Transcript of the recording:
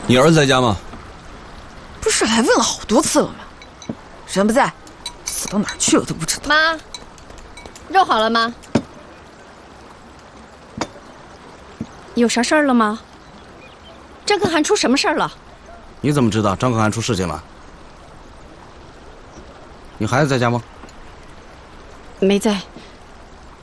你儿子在家吗？ 不是还问了好多次了吗？人不在，死到哪儿去了都不知道。 妈，肉好了吗？有啥事儿了吗？张可涵出什么事儿了？ 你怎么知道张可涵出事情了？你孩子在家吗？ 没在。